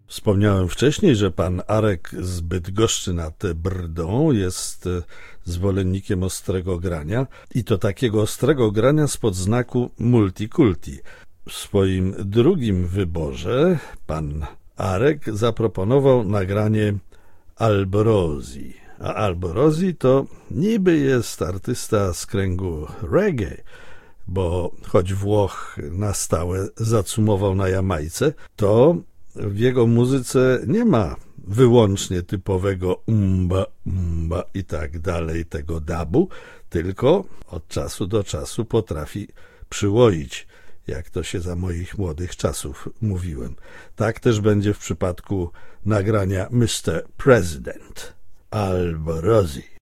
Wspomniałem wcześniej, że pan Arek z Bydgoszczy nad Brdą jest zwolennikiem ostrego grania i to takiego ostrego grania spod znaku multikulti. W swoim drugim wyborze pan Arek zaproponował nagranie Alborosi. A Alborosi to niby jest artysta z kręgu reggae, bo choć Włoch na stałe zacumował na Jamajce, to w jego muzyce nie ma wyłącznie typowego umba i tak dalej, tego dabu, tylko od czasu do czasu potrafi przyłoić, jak to się za moich młodych czasów mówiłem. Tak też będzie w przypadku nagrania Mr. President Alborosi.